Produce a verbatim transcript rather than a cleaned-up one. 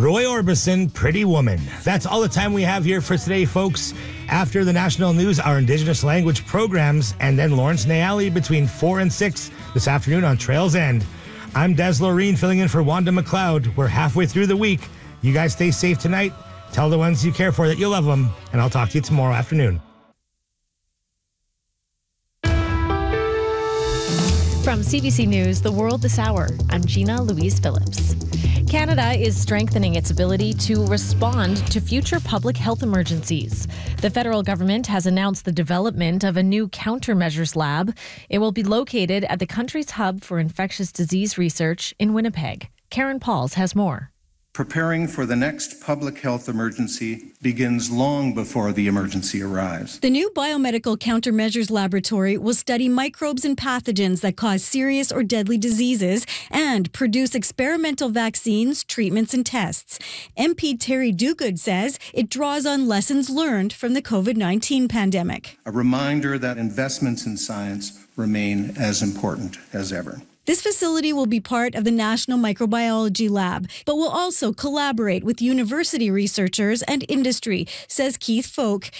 Roy Orbison, Pretty Woman. That's all the time we have here for today, folks. After the national news, our Indigenous language programs, and then Lawrence Nayali between four and six this afternoon on Trails End. I'm Des Loreen filling in for Wanda McLeod. We're halfway through the week. You guys stay safe tonight. Tell the ones you care for that you love them, and I'll talk to you tomorrow afternoon. From C B C News, The World This Hour, I'm Gina Louise Phillips. Canada is strengthening its ability to respond to future public health emergencies. The federal government has announced the development of a new countermeasures lab. It will be located at the country's hub for infectious disease research in Winnipeg. Karen Pauls has more. Preparing for the next public health emergency begins long before the emergency arrives. The new biomedical countermeasures laboratory will study microbes and pathogens that cause serious or deadly diseases and produce experimental vaccines, treatments, and tests. M P Terry Duguid says it draws on lessons learned from the covid nineteen pandemic. A reminder that investments in science remain as important as ever. This facility will be part of the National Microbiology Lab, but will also collaborate with university researchers and industry, says Keith Folk.